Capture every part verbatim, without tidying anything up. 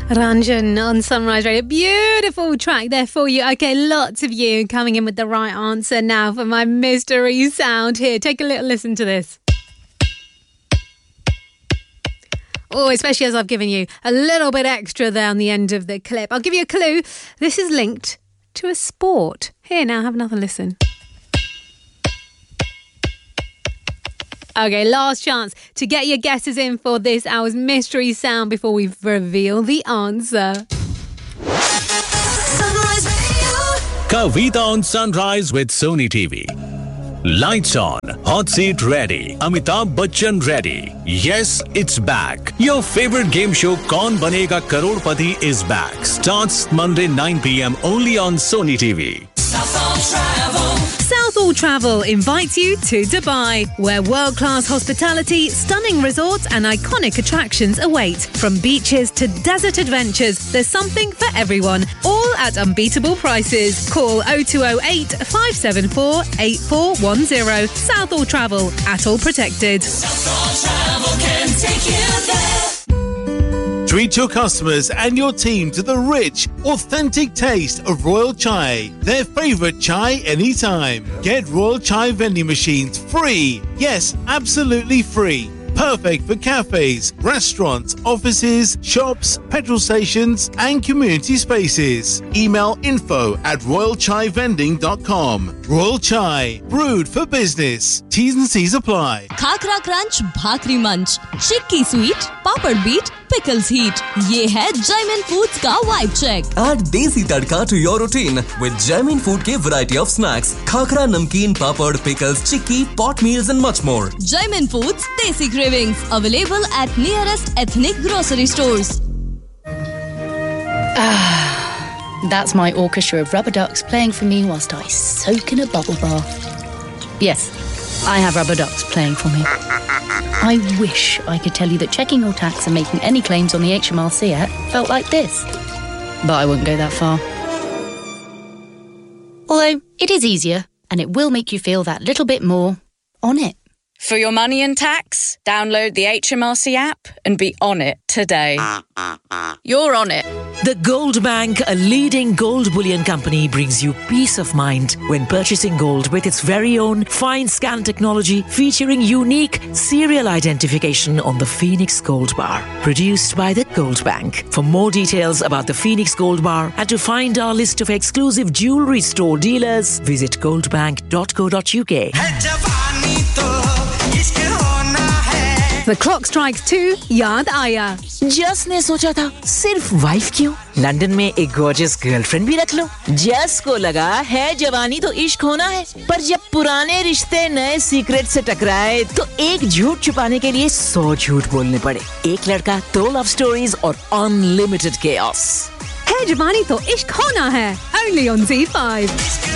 Ranjan on Sunrise Radio. Beautiful track there for you. Okay, lots of you coming in with the right answer now for my mystery sound here. Take a little listen to this. Oh, especially as I've given you a little bit extra there on the end of the clip. I'll give you a clue. This is linked to a sport. Here, now have another listen. Okay, last chance to get your guesses in for this hour's mystery sound before we reveal the answer. Sunrise Radio. Kavita on Sunrise with Sony T V. Lights on, hot seat ready, Amitabh Bachchan ready. Yes, it's back. Your favorite game show Kaun Banega Crorepati is back. Starts Monday nine p.m. only on Sony T V. Southall Travel. Southall Travel invites you to Dubai, where world-class hospitality, stunning resorts and iconic attractions await. From beaches to desert adventures, there's something for everyone, all at unbeatable prices. Call oh two oh eight, five seven four, eight four one oh. Southall Travel, at all protected. Southall Travel can take you there. Treat your customers and your team to the rich, authentic taste of Royal Chai, their favourite chai anytime. Get Royal Chai vending machines free. Yes, absolutely free. Perfect for cafes, restaurants, offices, shops, petrol stations and community spaces. Email info at royal chai vending dot com. Royal Chai, brewed for business. T's and C's apply. Khakhra crunch, भाकरी मंच, चिक्की sweet, पापड़ beat, pickles heat. ये है Jaimin Foods का vibe check. Add desi tadka to your routine with Jaimin Food के variety of snacks, khakhra, नमकीन, पापड़, pickles, chikki, pot meals and much more. Jaimin Foods Desi Cravings, available at nearest ethnic grocery stores. Ah, that's my orchestra of rubber ducks playing for me whilst I soak in a bubble bath. Yes, I have rubber ducks playing for me. I wish I could tell you that checking your tax and making any claims on the H M R C app felt like this. But I wouldn't go that far. Although, it is easier, and it will make you feel that little bit more on it. For your money and tax, download the H M R C app and be on it today. You're on it. The Gold Bank, a leading gold bullion company, brings you peace of mind when purchasing gold with its very own fine scan technology featuring unique serial identification on the Phoenix Gold Bar. Produced by the Gold Bank. For more details about the Phoenix Gold Bar and to find our list of exclusive jewellery store dealers, visit goldbank dot co dot uk. The clock strikes two, याद आया. जस ने सोचा था सिर्फ wife क्यों, London में एक गॉर्जियस गर्लफ्रेंड भी रख लो. जस को लगा है जवानी तो इश्क होना है, पर जब पुराने रिश्ते नए सीक्रेट से टकराए तो एक झूठ छुपाने के लिए सौ झूठ बोलने पड़े. एक लड़का, दो लव स्टोरीज और अनलिमिटेड केओस. है जवानी तो इश्क होना है. Only on Z five.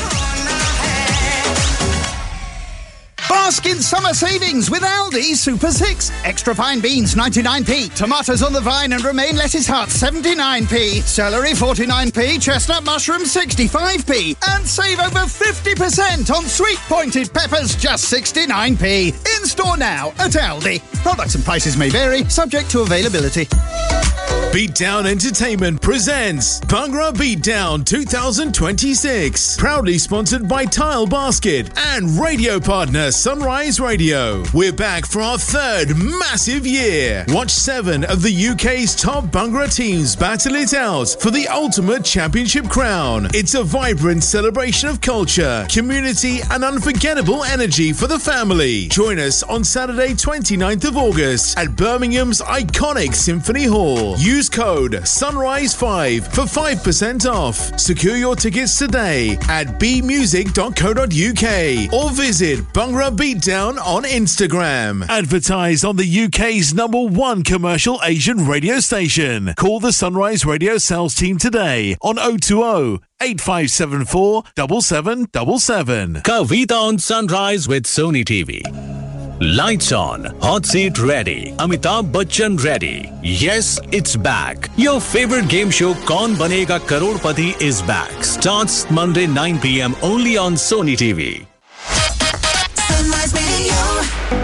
Bask in summer savings with Aldi Super six. Extra fine beans ninety-nine p. Tomatoes on the vine and romaine lettuce heart seventy-nine p. Celery forty-nine p. Chestnut mushroom sixty-five p. And save over fifty percent on sweet pointed peppers just sixty-nine p. In store now at Aldi. Products and prices may vary, subject to availability. Beatdown Entertainment presents Bhangra Beatdown twenty twenty-six. Proudly sponsored by Tile Basket and radio partner Sunrise Radio. We're back for our third massive year. Watch seven of the U K's top Bhangra teams battle it out for the ultimate championship crown. It's a vibrant celebration of culture, community and unforgettable energy for the family. Join us on Saturday twenty-ninth of August at Birmingham's iconic Symphony Hall. Use code Sunrise five for five percent off. Secure your tickets today at b music dot co dot uk or visit Bhangra Beatdown on Instagram. Advertised on the U K's number one commercial Asian radio station. Call the Sunrise Radio sales team today on oh two oh, eight five seven four, seven seven seven seven. Kavita on Sunrise with Sony T V. Lights on, hot seat ready, Amitabh Bachchan ready. Yes, it's back. Your favorite game show Kaun Banega Crorepati is back. Starts Monday nine p.m. only on Sony T V. Sunrise Radio.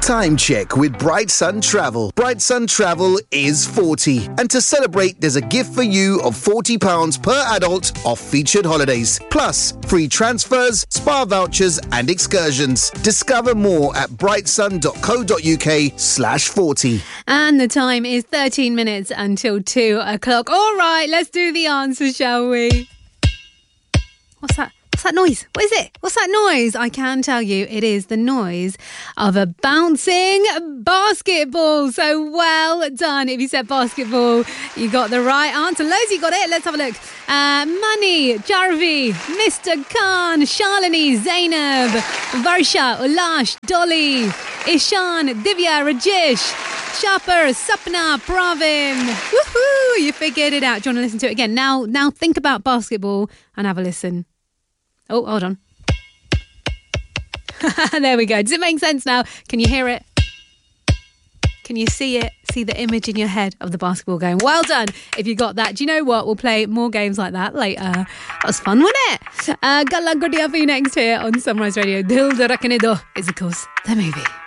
Time check with Bright Sun Travel. Bright Sun Travel is forty. And to celebrate, there's a gift for you of forty pounds per adult off featured holidays. Plus, free transfers, spa vouchers and excursions. Discover more at brightsun.co.uk slash 40. And the time is thirteen minutes until two o'clock. All right, let's do the answer, shall we? What's that? What's that noise? What is it? What's that noise? I can tell you it is the noise of a bouncing basketball. So well done. If you said basketball, you got the right answer. Loads, you got it. Let's have a look. Uh, Mani, Jarvi, Mister Khan, Shalini, Zainab, Varsha, Ulash, Dolly, Ishan, Divya, Rajesh, Shapper, Sapna, Pravin. Woohoo! You figured it out. Do you want to listen to it again? Now, now think about basketball and have a listen. Oh, hold on. There we go. Does it make sense now? Can you hear it? Can you see it? See the image in your head of the basketball going? Well done if you got that. Do you know what? We'll play more games like that later. That was fun, wasn't it? Uh, Galla Guddiya for you next here on Sunrise Radio. Dil Dhadkne Do is, of course, the movie.